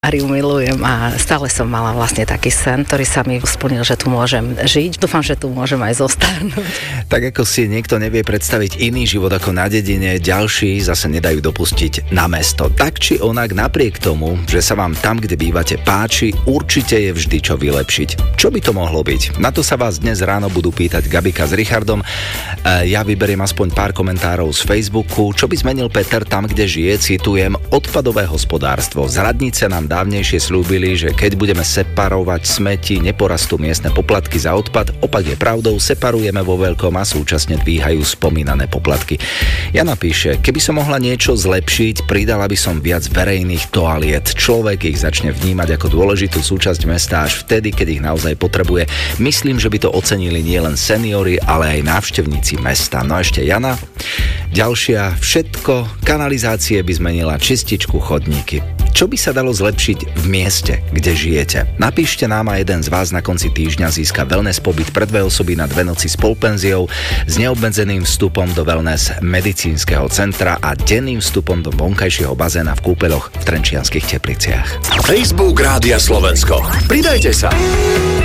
Ariu milujem a stále som mala vlastne taký sen, ktorý sa mi splnil, že tu môžem žiť. Dúfam, že tu môžem aj zostarnúť. Tak ako si niekto nevie predstaviť iný život ako na dedine, ďalší zase nedajú dopustiť na mesto. Tak či onak, napriek tomu, že sa vám tam, kde bývate, páči, určite je vždy čo vylepšiť. Čo by to mohlo byť? Na to sa vás dnes ráno budú pýtať Gabika s Richardom. Ja vyberiem aspoň pár komentárov z Facebooku. Čo by zmenil Peter tam, kde žije? Citujem: odpadové hospodárstvo. Z radnice nám dávnejšie slúbili, že keď budeme separovať smeti, neporastú miestne poplatky za odpad. Opak je pravdou, separujeme vo veľkom a súčasne dvíhajú spomínané poplatky. Jana píše: keby som mohla niečo zlepšiť, pridala by som viac verejných toaliet. Človek ich začne vnímať ako dôležitú súčasť mesta až vtedy, keď ich naozaj potrebuje. Myslím, že by to ocenili nielen seniori, ale aj návštevníci mesta. No a ešte Jana. Ďalšia: všetko, kanalizácie by zmenila, čističku, chodníky. Čo by sa dalo zlepšiť v mieste, kde žijete? Napíšte nám a jeden z vás na konci týždňa získa wellness pobyt pre 2 osoby na 2 noci s polpenziou, s neobmedzeným vstupom do wellness medicínskeho centra a denným vstupom do vonkajšieho bazéna v kúpeľoch v Trenčianskych Tepliciach. Facebook Rádia Slovensko. Pridajte sa.